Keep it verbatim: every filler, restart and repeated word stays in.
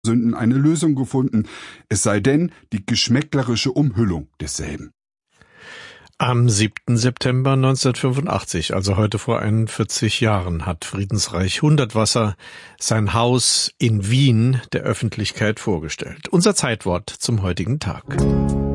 Sünden eine Lösung gefunden, es sei denn die geschmäcklerische Umhüllung desselben. Am siebten September neunzehnhundertfünfundachtzig, also heute vor einundvierzig Jahren, hat Friedensreich Hundertwasser sein Haus in Wien der Öffentlichkeit vorgestellt. Unser Zeitwort zum heutigen Tag.